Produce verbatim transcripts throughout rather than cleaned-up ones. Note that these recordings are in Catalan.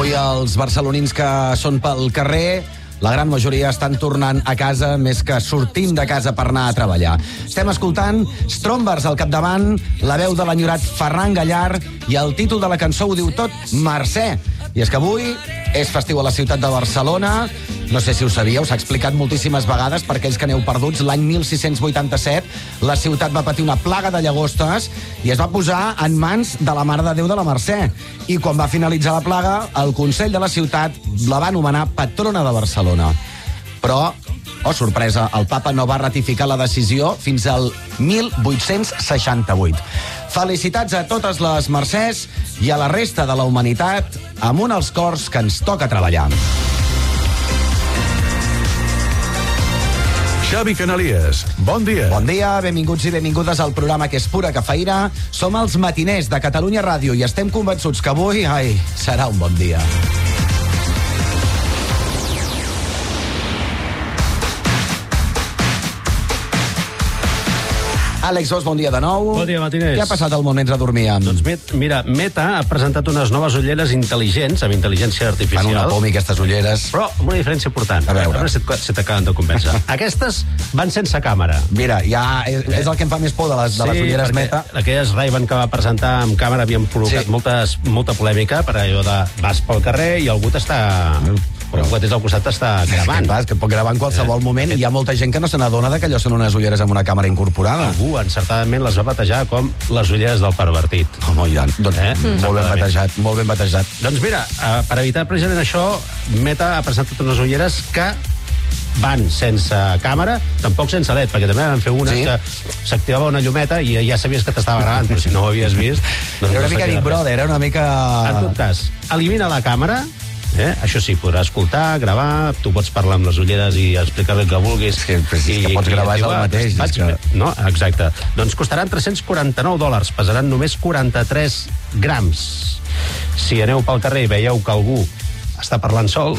Avui els barcelonins que són pel carrer, la gran majoria estan tornant a casa més que sortint de casa per anar a treballar. Estem escoltant Strombers al capdavant, la veu de l'enyorat Ferran Gallar i el títol de la cançó ho diu tot, Mercè. I és que avui és festiu a la ciutat de Barcelona. No sé si ho sabíeu, s'ha explicat moltíssimes vegades per aquells que aneu perduts. L'any mil sis-cents vuitanta-set la ciutat va patir una plaga de llagostes i es va posar en mans de la Mare de Déu de la Mercè. I quan va finalitzar la plaga, el Consell de la ciutat la va anomenar patrona de Barcelona. Però, oh sorpresa, el papa no va ratificar la decisió fins al mil vuit-cents seixanta-vuit. Felicitats a totes les Mercès i a la resta de la humanitat amb un als cors que ens toca treballar. Xavi Canalies, bon dia. Bon dia, benvinguts i benvingudes al programa que és pura cafeïna. Som els matiners de Catalunya Ràdio i estem convençuts que avui, ai, serà un bon dia. Àlex Bosch, bon dia de nou. Bon dia, matiners. Què ha passat al moment mentre dormíem? Doncs mira, Meta ha presentat unes noves ulleres intel·ligents amb intel·ligència artificial. Fan una pomi, aquestes ulleres. Però amb una diferència important. A veure. A veure si, si t'acaben de convèncer. Aquestes van sense càmera. Mira, ja és, és el que em fa més por de les, de les sí, ulleres Meta. Aquelles Ray-Ban que va presentar amb càmera havien provocat Sí. moltes, molta polèmica per allò de vas pel carrer i algú t'està... Però algú que tens al costat t'està gravant. Clar, és que et pot gravar en qualsevol Eh, moment aquest- i hi ha molta gent que no se n'adona que allò són unes ulleres amb una càmera incorporada. Algú encertadament les va batejar com les ulleres del pervertit. Home, i tant. Doncs, Eh? molt ben batejat, molt ben batejat. Doncs mira, eh, per evitar precisament això, Meta ha presentat unes ulleres que van sense càmera, tampoc sense L E D, perquè també van fer una Sí? que s'activava una llumeta i ja sabies que t'estava gravant, però si no ho havies vist... Doncs Era una no mica servia Big de res. Brother, era una mica... En tot cas, elimina la càmera, eh? Això sí, podràs escoltar, gravar, tu pots parlar amb les ulleres i explicar-li el que vulguis. És que- és que pots gravar és el diu, mateix, Vaig, és que- No, exacte. Doncs costaran tres-cents quaranta-nou dòlars, pesaran només quaranta-tres grams. Si aneu pel carrer i veieu que algú està parlant sol...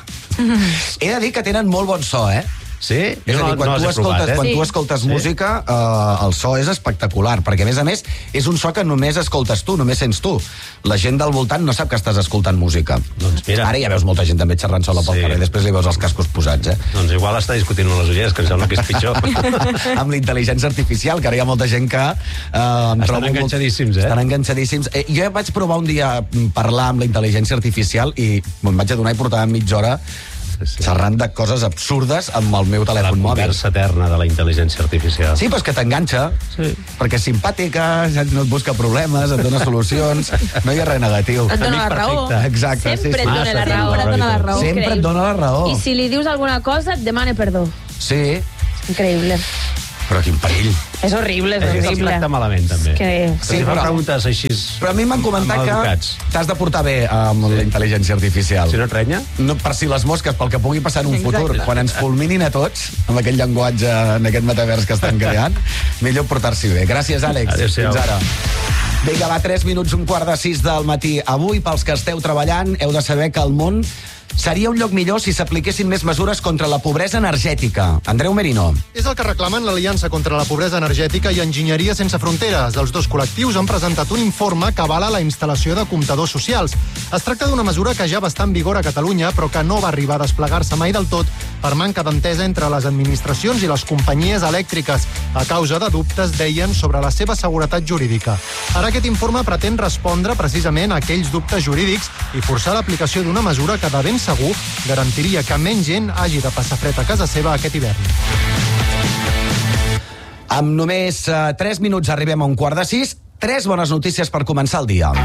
He de dir que tenen molt bon so, eh? Sí? És a dir, quan, tu, escoltes, quan Sí. tu escoltes Sí. música, eh, el so és espectacular, perquè, a més a més, és un so que només escoltes tu, només sents tu. La gent del voltant no sap que estàs escoltant música. Doncs mira. Ara ja veus molta gent també xerrant sola pel Sí. carrer, després li veus els cascos posats, eh? Doncs igual està discutint amb les ulleres, que em sembla que és pitjor. Amb la intel·ligència artificial, que ara hi ha molta gent que... Eh, em Estan trobo molt- enganxadíssims, eh? Estan enganxadíssims. Eh, jo vaig provar un dia mm, parlar amb la intel·ligència artificial i me'n vaig adonar i portava mitja hora sí. xerrant de coses absurdes amb el meu La telèfon mòbil. conversa eterna de la intel·ligència artificial. Sí, però és que t'enganxa, Sí. perquè és simpàtica, no et busca problemes, et dona solucions, no hi ha res negatiu. Et dona Amic la raó. perfecte. Exacte, Sempre sí, et sí. dona la Massa raó. sempre et dona la raó. Sempre et dona la raó. I si li dius alguna cosa, et demana perdó. Sí, Increïble. però quin perill. És horrible, és És que se'ls horrible. tracta malament, també. És que... Sí, si però- fan preguntes així... Però a mi m'han comentat que maleducats. t'has de portar bé amb la intel·ligència artificial. Si no et renya? No, per si les mosques, pel que pugui passar en un Exacte. futur, quan ens fulminin a tots, amb aquest llenguatge, en aquest metavers que estan creant, millor portar-s'hi bé. Gràcies, Àlex. Adéu-siau. Fins ara. Vinga, va, tres minuts, un quart de sis del matí. Avui, pels que esteu treballant, heu de saber que el món seria un lloc millor si s'apliquessin més mesures contra la pobresa energètica. Andreu Merino. És el que reclamen l'Aliança contra la Pobresa Energètica i Enginyeria Sense Fronteres. Els dos col·lectius han presentat un informe que avala la instal·lació de comptadors socials. Es tracta d'una mesura que ja va estar en vigor a Catalunya, però que no va arribar a desplegar-se mai del tot per manca d'entesa entre les administracions i les companyies elèctriques, a causa de dubtes, deien, sobre la seva seguretat jurídica. Ara aquest informe pretén respondre precisament a aquells dubtes jurídics i forçar l'aplicació d'una mesura que de ben segur garantiria que menys gent hagi de passar fred a casa seva aquest hivern. Amb només uh, tres minuts arribem a un quart de sis. Tres bones notícies per començar el dia.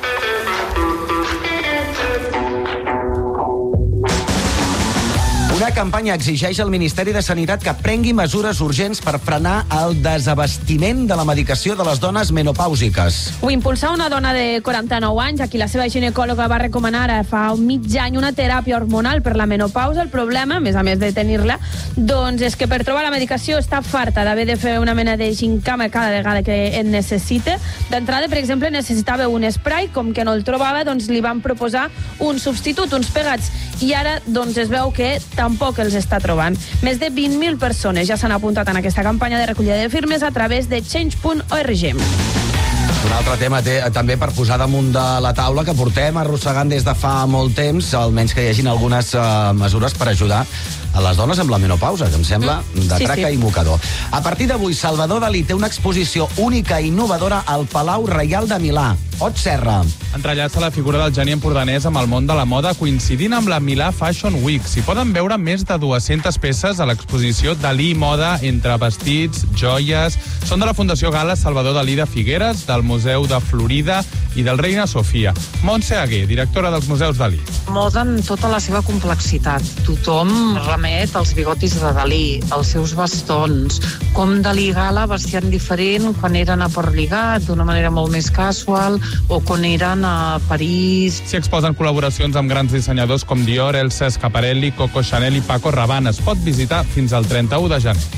Una campanya exigeix al Ministeri de Sanitat que prengui mesures urgents per frenar el desabastiment de la medicació de les dones menopàusiques. Ho impulsa una dona de quaranta-nou anys, a qui la seva ginecòloga va recomanar ara fa un mig any una teràpia hormonal per la menopausa. El problema, a més a més de tenir-la, doncs és que per trobar la medicació està farta d'haver de fer una mena de gincama cada vegada que en necessita. D'entrada, per exemple, necessitava un spray, com que no el trobava, doncs li van proposar un substitut, uns pegats, i ara doncs es veu que tampoc els està trobant. Més de vint mil persones ja s'han apuntat en aquesta campanya de recollida de firmes a través de change punt org. Un altre tema té, també per posar damunt de la taula que portem arrossegant des de fa molt temps, almenys que hi hagin algunes uh, mesures per ajudar a les dones amb la menopausa, que em sembla de Sí, traca sí. i mocador. A partir d'avui, Salvador Dalí té una exposició única i innovadora al Palau Reial de Milà. Ot Serra. Entrellaça la figura del geni empordanès amb el món de la moda, coincidint amb la Milà Fashion Week. S'hi poden veure més de dues-centes peces a l'exposició Dalí Moda, entre vestits, joies... Són de la Fundació Gala Salvador Dalí de Figueres, del Museu de Florida i del Reina Sofia. Montse Aguer, directora dels Museus Dalí. Moda en tota la seva complexitat. Tothom remet als bigotis de Dalí, als seus bastons, com Dalí Gala vestien diferent quan eren a Port Lligat, d'una manera molt més casual, o quan eren a París. S'hi exposen col·laboracions amb grans dissenyadors com Dior, Elsa Schiaparelli, Coco Chanel i Paco Rabanne. Es pot visitar fins al trenta-u de gener.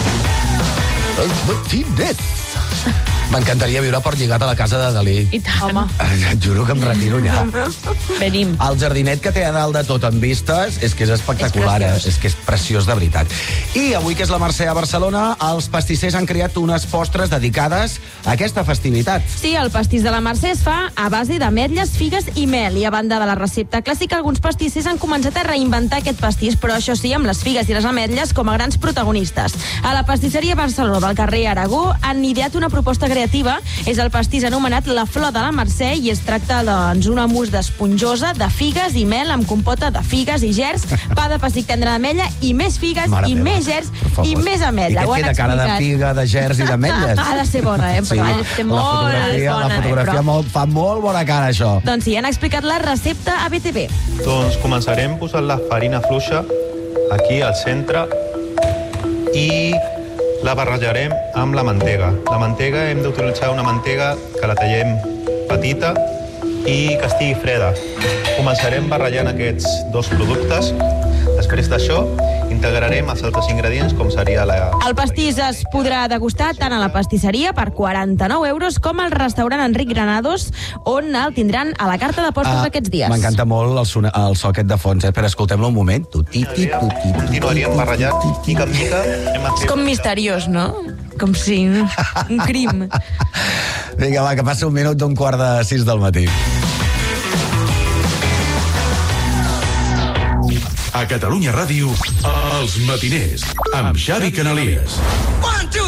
Els matinets. M'encantaria viure a Port Lligat a la casa de Dalí. I tant. Home. Et juro que em retiro allà. Venim. El jardinet que té a dalt de tot amb vistes és que és espectacular, És és, preciós. és que és preciós de veritat. I avui, que és la Mercè a Barcelona, els pastissers han creat unes postres dedicades a aquesta festivitat. Sí, el pastís de la Mercè es fa a base d'ametlles, figues i mel. I a banda de la recepta clàssica, alguns pastissers han començat a reinventar aquest pastís, però això sí, amb les figues i les ametlles com a grans protagonistes. A la pastisseria Barcelona del carrer Aragó han ideat una proposta creativa. És el pastís anomenat la Flor de la Mercè i es tracta doncs, una mousse d'esponjosa de figues i mel amb compota de figues i gerds, pa de pessic tendre d'ametlla i més figues Mare i meva, més gerds per favor. i més ametlla. I Ho què han queda, cara de explicat. figa, de gerds i d'ametlles? Ha de ser bona, eh? Però ha de ser la molt fotografia, bona, la eh? fotografia Però... molt, fa molt bona cara, això. Doncs sí, han explicat la recepta a B T V. Doncs començarem posant la farina fluixa aquí al centre i la barrejarem amb la mantega. La mantega hem d'utilitzar una mantega que la tallem petita i que estigui freda. Començarem barrejant aquests dos productes. Després d'això, integrarem els altres ingredients, com seria la... El pastís es podrà degustar tant a la pastisseria per quaranta-nou euros com al restaurant Enric Granados, on el tindran a la carta de postres Ah, aquests dies. M'encanta molt el, sona, el so aquest de fons, eh? Però escoltem-lo un moment. Tuti, tuti, tuti, Continuaríem barrejant mica en mica. Hem És com misteriós, no? Com si un crim. Vinga, va, que passa un minut d'un quart de sis del matí. A Catalunya Ràdio, els matiners, amb Xavi Canalies.